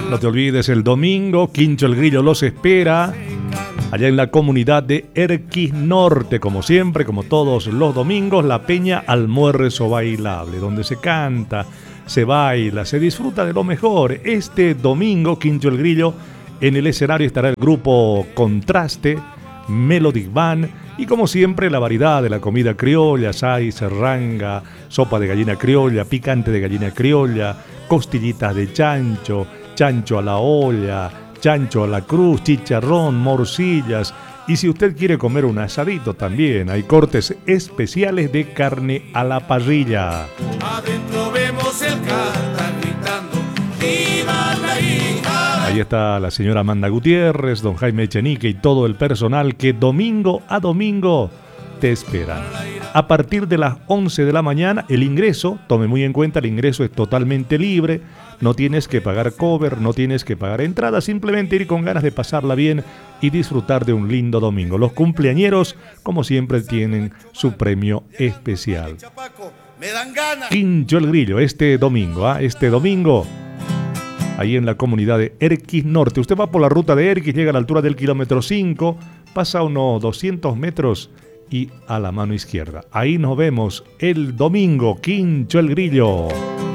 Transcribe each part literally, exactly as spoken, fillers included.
No te olvides, el domingo, Quincho el Grillo los espera allá en la comunidad de Erquis Norte, como siempre, como todos los domingos, la Peña Almuerzo Bailable, donde se canta, se baila, se disfruta de lo mejor. Este domingo, Quincho el Grillo, en el escenario estará el grupo Contraste, Melodic Band y, como siempre, la variedad de la comida criolla: asai, serranga, sopa de gallina criolla, picante de gallina criolla, costillitas de chancho, chancho a la olla, chancho a la cruz, chicharrón, morcillas. Y si usted quiere comer un asadito también, hay cortes especiales de carne a la parrilla. Adentro vemos el Cata gritando ¡viva la hija! Ahí está la señora Amanda Gutiérrez, don Jaime Echenique y todo el personal que domingo a domingo te esperan. A partir de las once de la mañana, el ingreso, tome muy en cuenta, el ingreso es totalmente libre. No tienes que pagar cover, no tienes que pagar entrada, simplemente ir con ganas de pasarla bien y disfrutar de un lindo domingo. Los cumpleañeros, como siempre, tienen su premio especial. Quincho el Grillo, este domingo, ¿ah? Este domingo, ahí en la comunidad de Erquis Norte. Usted va por la ruta de Erquis, llega a la altura del kilómetro cinco, pasa unos doscientos metros y a la mano izquierda. Ahí nos vemos el domingo, Quincho el Grillo.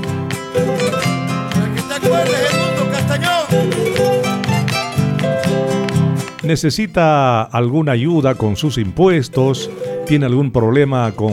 ¿Necesita alguna ayuda con sus impuestos? ¿Tiene algún problema con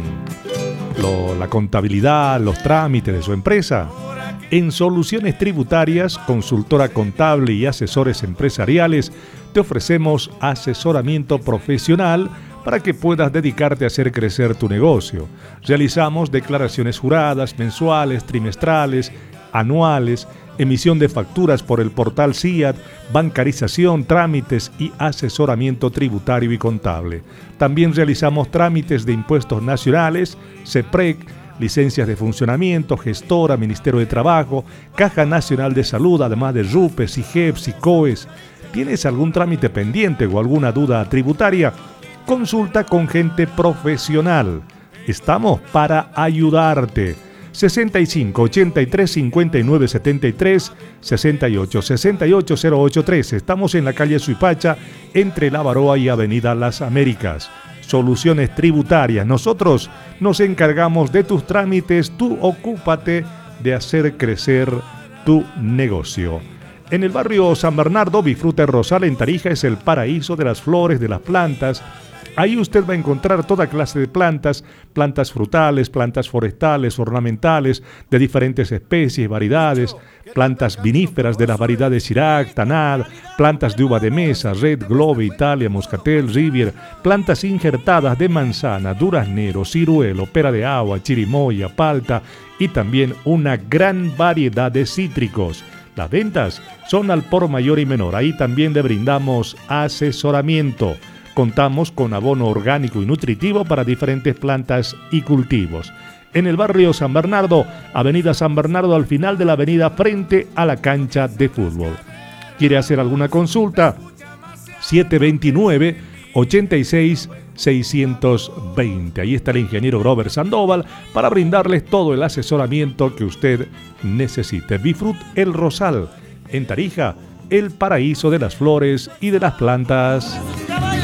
lo, la contabilidad, los trámites de su empresa? En Soluciones Tributarias, consultora contable y asesores empresariales, te ofrecemos asesoramiento profesional para que puedas dedicarte a hacer crecer tu negocio. Realizamos declaraciones juradas, mensuales, trimestrales, anuales, emisión de facturas por el portal C I A T, bancarización, trámites y asesoramiento tributario y contable. También realizamos trámites de impuestos nacionales, CEPREC, licencias de funcionamiento, gestora, Ministerio de Trabajo, Caja Nacional de Salud, además de RUPES, IGEPS y COES. ¿Tienes algún trámite pendiente o alguna duda tributaria? Consulta con gente profesional. Estamos para ayudarte. sesenta y cinco, ochenta y tres, cincuenta y nueve, setenta y tres, sesenta y ocho, sesenta y ocho, cero ocho trece. Estamos en la calle Suipacha, entre La Baroa y Avenida Las Américas. Soluciones Tributarias. Nosotros nos encargamos de tus trámites. Tú ocúpate de hacer crecer tu negocio. En el barrio San Bernardo, Bifruta Rosal, en Tarija, es el paraíso de las flores, de las plantas. Ahí usted va a encontrar toda clase de plantas, plantas frutales, plantas forestales, ornamentales, de diferentes especies, variedades, plantas viníferas de las variedades Sirac, Tanat, plantas de uva de mesa, Red, Globe, Italia, Moscatel, Rivier, plantas injertadas de manzana, duraznero, ciruelo, pera de agua, chirimoya, palta y también una gran variedad de cítricos. Las ventas son al por mayor y menor. Ahí también le brindamos asesoramiento. Contamos con abono orgánico y nutritivo para diferentes plantas y cultivos. En el barrio San Bernardo, Avenida San Bernardo, al final de la avenida frente a la cancha de fútbol. ¿Quiere hacer alguna consulta? siete dos nueve, ocho seis, seis dos cero. Ahí está el ingeniero Grover Sandoval para brindarles todo el asesoramiento que usted necesite. Bifrut El Rosal, en Tarija, el paraíso de las flores y de las plantas.